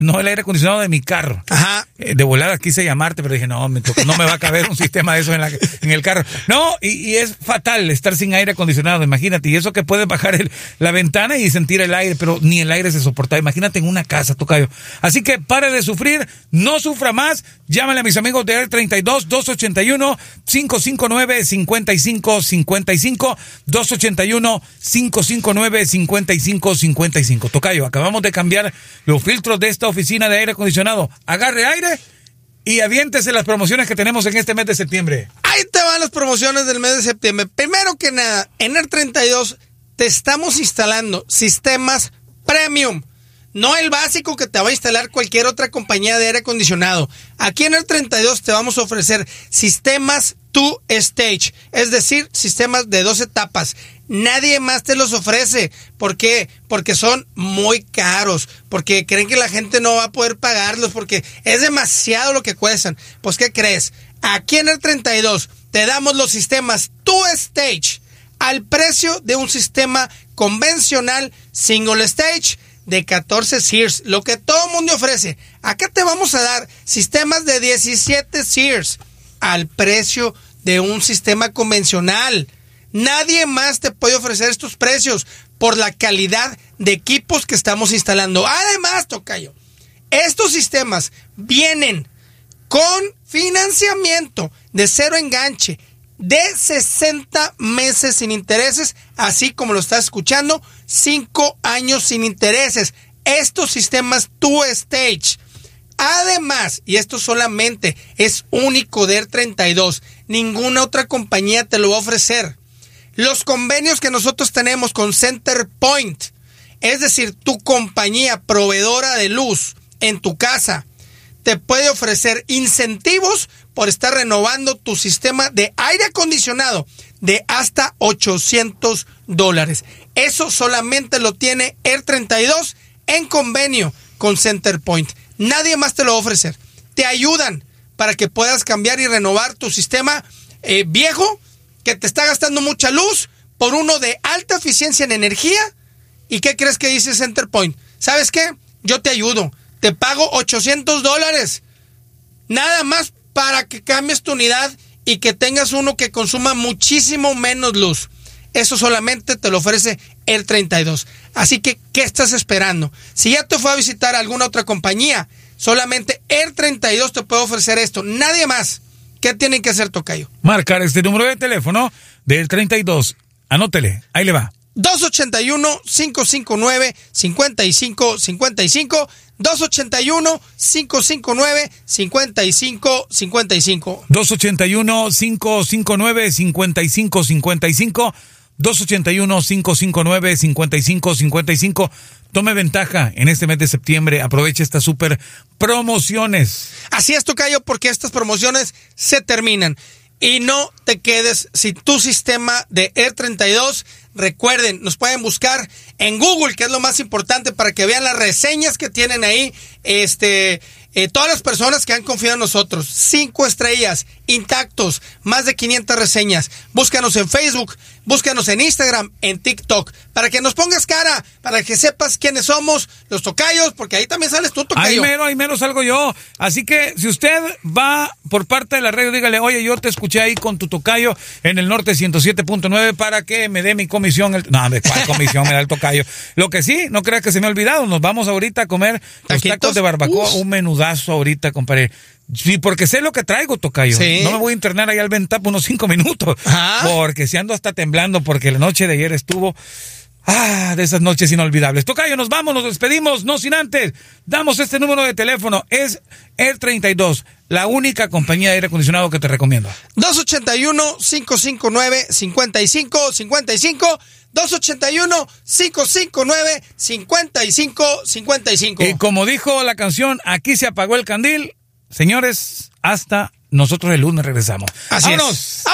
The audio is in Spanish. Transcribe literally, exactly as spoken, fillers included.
no el aire acondicionado de mi carro. Ajá. Eh, de volada quise llamarte, pero dije, no, me tocó, no me va a caber un sistema de eso en, la, en el carro. No, y, y es fatal estar sin aire acondicionado, imagínate. Y eso que puedes bajar el, la ventana y sentir el aire, pero ni el aire se soporta. Imagínate en una casa, tocayo. Así que pare de sufrir, no sufra más. Llámale a mis amigos de R treinta y dos, dos ochenta y uno, cinco cinco nueve, cincuenta y cinco cincuenta y cinco, dos ochenta y uno, cinco cinco nueve, cincuenta y cinco cincuenta y cinco. Tocayo, acabamos de cambiar los filtros de esta oficina de aire acondicionado. Agarre aire y aviéntese las promociones que tenemos en este mes de septiembre. Ahí te van las promociones del mes de septiembre. Primero que nada, en R treinta y dos te estamos instalando sistemas premium. No el básico que te va a instalar cualquier otra compañía de aire acondicionado. Aquí en R treinta y dos te vamos a ofrecer sistemas two stage, es decir, sistemas de dos etapas. Nadie más te los ofrece. ¿Por qué? Porque son muy caros, porque creen que la gente no va a poder pagarlos, porque es demasiado lo que cuestan. Pues, ¿qué crees? Aquí en R treinta y dos te damos los sistemas two stage al precio de un sistema convencional single stage de catorce Sears, lo que todo el mundo ofrece. Acá te vamos a dar sistemas de diecisiete Sears al precio de un sistema convencional. Nadie más te puede ofrecer estos precios por la calidad de equipos que estamos instalando. Además, tocayo, estos sistemas vienen con financiamiento de cero enganche de sesenta meses sin intereses, así como lo estás escuchando, cinco años sin intereses. Estos sistemas two stage. Además, y esto solamente es único de R treinta y dos, ninguna otra compañía te lo va a ofrecer. Los convenios que nosotros tenemos con CenterPoint, es decir, tu compañía proveedora de luz en tu casa, te puede ofrecer incentivos por estar renovando tu sistema de aire acondicionado de hasta ochocientos dólares. Eso solamente lo tiene R treinta y dos en convenio con CenterPoint. Nadie más te lo va a ofrecer. Te ayudan para que puedas cambiar y renovar tu sistema eh, viejo, que te está gastando mucha luz, por uno de alta eficiencia en energía. ¿Y qué crees que dice CenterPoint? ¿Sabes qué? Yo te ayudo. Te pago ochocientos dólares. Nada más para que cambies tu unidad y que tengas uno que consuma muchísimo menos luz. Eso solamente te lo ofrece R treinta y dos. Así que, ¿qué estás esperando? Si ya te fue a visitar alguna otra compañía, solamente R treinta y dos te puede ofrecer esto. Nadie más. ¿Qué tienen que hacer, tocayo? Marcar este número de teléfono del treinta y dos. Anótele, ahí le va. dos ochenta y uno, cinco cinco nueve, cincuenta y cinco cincuenta y cinco. dos ochenta y uno, cinco cinco nueve, cincuenta y cinco cincuenta y cinco. dos ochenta y uno, cinco cinco nueve, cincuenta y cinco cincuenta y cinco. dos ochenta y uno, cinco cinco nueve, cincuenta y cinco cincuenta y cinco. Tome ventaja en este mes de septiembre. Aproveche estas super promociones. Así es, tocayo, porque estas promociones se terminan. Y no te quedes sin tu sistema de R treinta y dos. Recuerden, nos pueden buscar en Google, que es lo más importante, para que vean las reseñas que tienen ahí. Este, eh, todas las personas que han confiado en nosotros. Cinco estrellas, intactos, más de quinientas reseñas. Búscanos en Facebook, búscanos en Instagram, en TikTok, para que nos pongas cara, para que sepas quiénes somos, los tocayos, porque ahí también sales tú, tocayo. Ahí mero, ahí mero salgo yo. Así que si usted va por parte de la radio, dígale, oye, yo te escuché ahí con tu tocayo en el norte ciento siete punto nueve para que me dé mi comisión. El... No, ¿cuál comisión me da el tocayo? Lo que sí, no creas que se me ha olvidado, nos vamos ahorita a comer los ¿Taquitos? Tacos de barbacoa, Uf. un menudazo ahorita, compadre. Sí, porque sé lo que traigo, tocayo. Sí. No me voy a internar ahí al Ventap unos cinco minutos. Ajá. Porque si ando hasta temblando, porque la noche de ayer estuvo... Ah, de esas noches inolvidables. Tocayo, nos vamos, nos despedimos, no sin antes. Damos este número de teléfono, es R treinta y dos, la única compañía de aire acondicionado que te recomiendo. dos ochenta y uno, cinco cinco nueve, cincuenta y cinco cincuenta y cinco. dos ochenta y uno, cinco cinco nueve, cincuenta y cinco cincuenta y cinco. Y como dijo la canción, aquí se apagó el candil. Señores, hasta nosotros el lunes regresamos. Así ¡Vámonos! es.